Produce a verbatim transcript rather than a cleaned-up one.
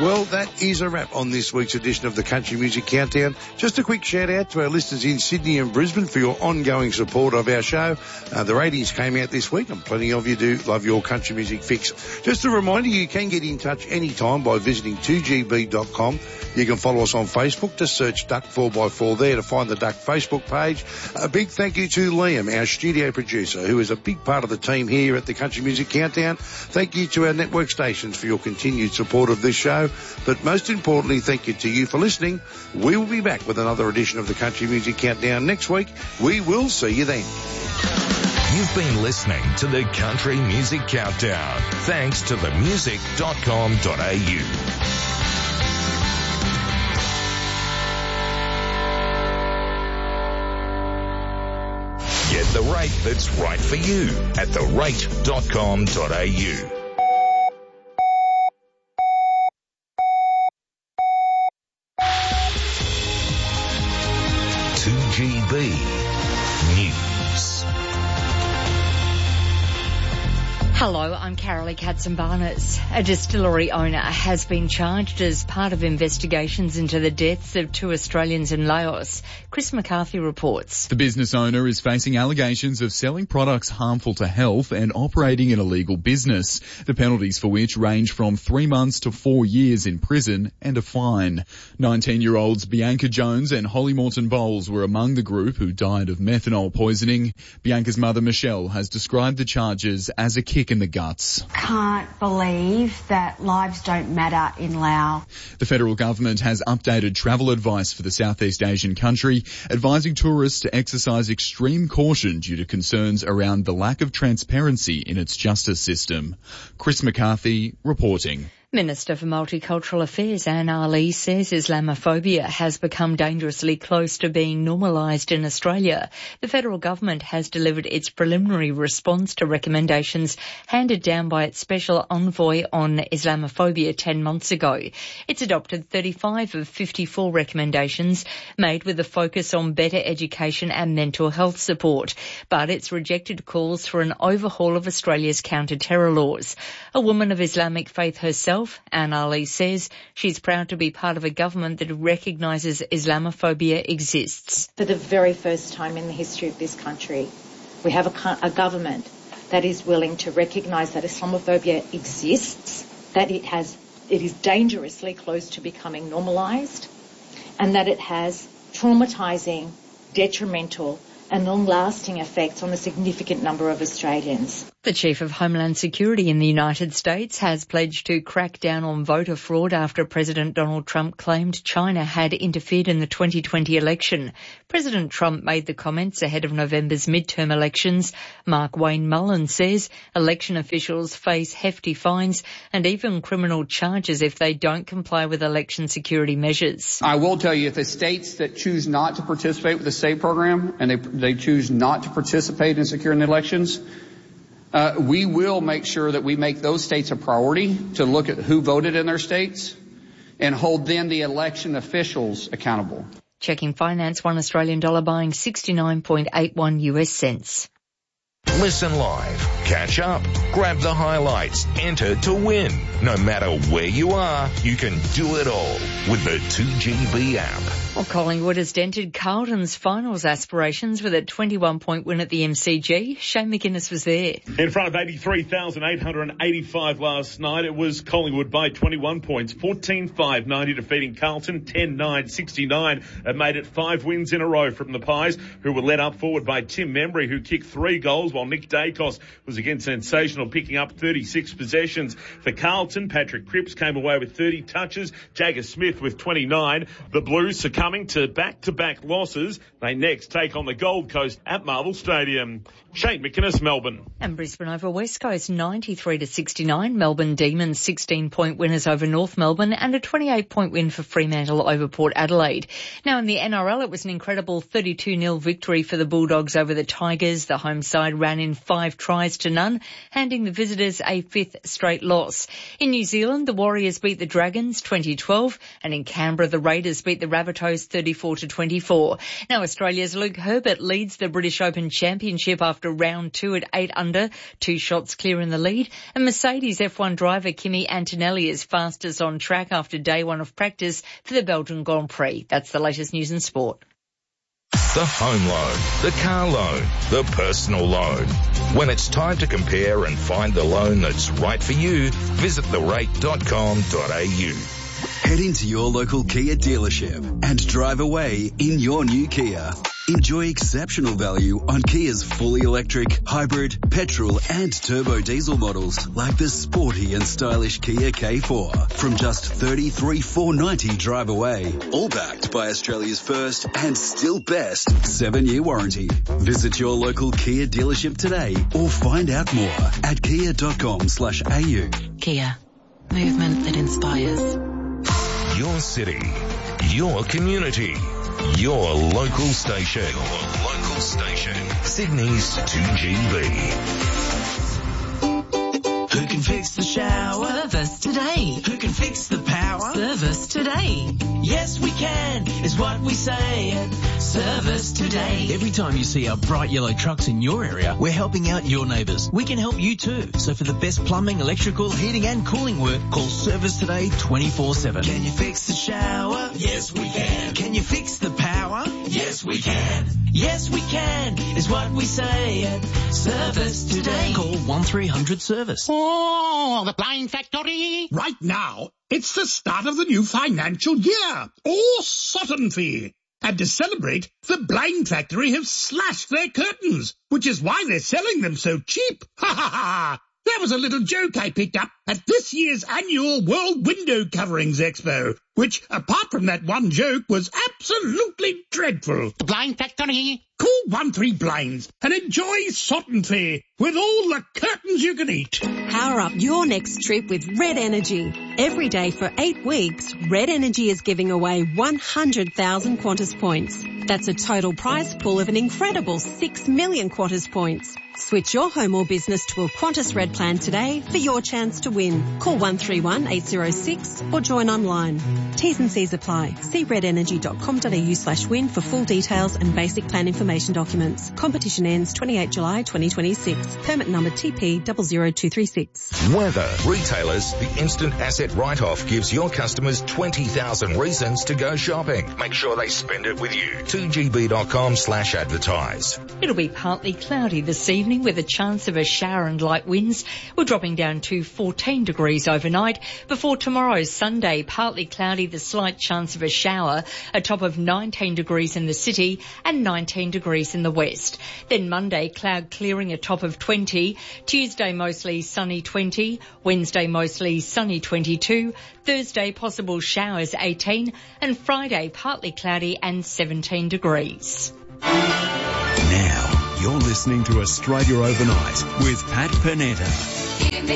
Well, that is a wrap on this week's edition of the Country Music Countdown. Just a quick shout out to our listeners in Sydney and Brisbane for your ongoing support of our show. Uh, the ratings came out this week and plenty of you do love your country music fix. Just a reminder, you can get in touch anytime by visiting two g b dot com. You can follow us on Facebook. Just search Duck four by four there to find the Duck Facebook page. A big thank you to Liam, our studio producer, who is a big part of the team here at the Country Music Countdown. Thank you to our network stations for your continued support of this show. But most importantly, thank you to you for listening. We will be back with another edition of the Country Music Countdown next week. We will see you then. You've been listening to the Country Music Countdown, thanks to the music dot com dot a u. Get the rate that's right for you at the rate dot com dot a u. two G B News. Hello, I'm Carolee Katzenbarnes. A distillery owner has been charged as part of investigations into the deaths of two Australians in Laos. Chris McCarthy reports. The business owner is facing allegations of selling products harmful to health and operating an illegal business, the penalties for which range from three months to four years in prison and a fine. nineteen-year-olds Bianca Jones and Holly Morton Bowles were among the group who died of methanol poisoning. Bianca's mother, Michelle, has described the charges as a kick in the guts. Can't believe that lives don't matter in Laos. The federal government has updated travel advice for the Southeast Asian country, advising tourists to exercise extreme caution due to concerns around the lack of transparency in its justice system. Chris McCarthy reporting. Minister for Multicultural Affairs Anne Ali says Islamophobia has become dangerously close to being normalised in Australia. The federal government has delivered its preliminary response to recommendations handed down by its special envoy on Islamophobia ten months ago. It's adopted thirty-five of fifty-four recommendations made with a focus on better education and mental health support, but it's rejected calls for an overhaul of Australia's counter-terror laws. A woman of Islamic faith herself, Anne Ali says she's proud to be part of a government that recognises Islamophobia exists. For the very first time in the history of this country, we have a, a government that is willing to recognise that Islamophobia exists, that it has, it is dangerously close to becoming normalised, and that it has traumatising, detrimental and long-lasting effects on a significant number of Australians. The Chief of Homeland Security in the United States has pledged to crack down on voter fraud after President Donald Trump claimed China had interfered in the twenty twenty election. President Trump made the comments ahead of November's midterm elections. Mark Wayne Mullen says election officials face hefty fines and even criminal charges if they don't comply with election security measures. I will tell you, if the states that choose not to participate with the SAVE program and they, they choose not to participate in securing the elections, Uh, we will make sure that we make those states a priority to look at who voted in their states and hold then the election officials accountable. Checking finance, one Australian dollar buying sixty-nine point eight one U S cents. Listen live, catch up, grab the highlights, enter to win. No matter where you are, you can do it all with the two G B app. Well, Collingwood has dented Carlton's finals aspirations with a twenty-one point win at the M C G. Shane McInnes was there. In front of eighty-three thousand eight hundred eighty-five last night, it was Collingwood by twenty-one points, fourteen five ninety defeating Carlton, ten nine sixty-nine. It made it five wins in a row from the Pies, who were led up forward by Tim Membry, who kicked three goals, while Nick Dacos was again sensational, picking up thirty-six possessions. For Carlton, Patrick Cripps came away with thirty touches, Jagger Smith with twenty-nine. The Blues succumbing to back-to-back losses. They next take on the Gold Coast at Marvel Stadium. Shane McInnes, Melbourne. And Brisbane over West Coast ninety-three to sixty-nine. Melbourne Demons sixteen point winners over North Melbourne and a twenty-eight point win for Fremantle over Port Adelaide. Now in the N R L, it was an incredible thirty-two nil victory for the Bulldogs over the Tigers. The home side ran in five tries to none, handing the visitors a fifth straight loss. In New Zealand, the Warriors beat the Dragons twenty twelve, and in Canberra, the Raiders beat the Rabbitohs hosts thirty-four to twenty-four. Now Australia's Luke Herbert leads the British Open Championship after round two at eight under, two shots clear in the lead. And Mercedes F one driver Kimi Antonelli is fastest on track after day one of practice for the Belgian Grand Prix. That's the latest news and sport. The home loan, the car loan, the personal loan. When it's time to compare and find the loan that's right for you, visit the rate dot com dot a u. Head into your local Kia dealership and drive away in your new Kia. Enjoy exceptional value on Kia's fully electric, hybrid, petrol and turbo diesel models like the sporty and stylish Kia K four from just thirty-three thousand four hundred ninety dollars drive away. All backed by Australia's first and still best seven-year warranty. Visit your local Kia dealership today or find out more at kia dot com slash a u. Kia. Movement that inspires. Your city, your community, your local station. Your local station. Sydney's two G B. Who can fix the shower? Service today. Who can fix the power? Service today. Yes, we can, is what we say. Service today. Every time you see our bright yellow trucks in your area, we're helping out your neighbours. We can help you too. So for the best plumbing, electrical, heating and cooling work, call Service Today twenty-four seven. Can you fix the shower? Yes, we can. Can you fix the power? Yes, we can. Yes, we can, is what we say. Service today. Call one three hundred service. Oh, the Blind Factory. Right now, it's the start of the new financial year. Oh, Sutton Fee. And to celebrate, the Blind Factory have slashed their curtains, which is why they're selling them so cheap. Ha ha ha! That was a little joke I picked up at this year's annual World Window Coverings Expo, which, apart from that one joke, was absolutely dreadful. The Blind Factory. Call one three blinds and enjoy Sutton Fee with all the curtains you can eat. Power up your next trip with Red Energy. Every day for eight weeks, Red Energy is giving away one hundred thousand Qantas points. That's a total prize pool of an incredible six million Qantas points. Switch your home or business to a Qantas Red plan today for your chance to win. Call one three one eight zero six or join online. T's and C's apply. See red energy dot com dot a u slash win for full details and basic plan information documents. Competition ends twenty-eighth of July twenty twenty-six. Permit number T P zero zero two three six. Weather. Retailers, the instant asset write-off gives your customers twenty thousand reasons to go shopping. Make sure they spend it with you. two g b dot com slash advertise. It'll be partly cloudy this evening with a chance of a shower and light winds. We're dropping down to fourteen degrees overnight before tomorrow's Sunday. Partly cloudy, the slight chance of a shower, a top of nineteen degrees in the city and nineteen degrees in the west. Then Monday, cloud clearing, a top of twenty. Tuesday, mostly sunny, twenty. Wednesday, mostly sunny, twenty-two. Thursday, possible showers, eighteen. And Friday, partly cloudy and seventeen degrees. Now, you're listening to Australia Overnight with Pat Panetta.